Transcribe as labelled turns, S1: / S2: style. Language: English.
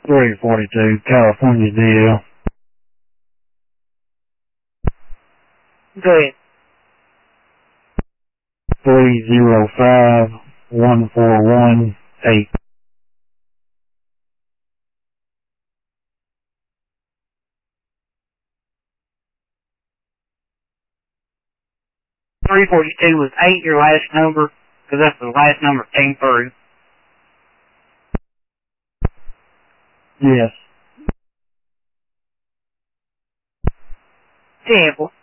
S1: 342, California DL.
S2: Go ahead.
S1: 305141
S2: 342 was 8 your last number, because that's the last number that came through.
S1: Yes.
S2: Temple.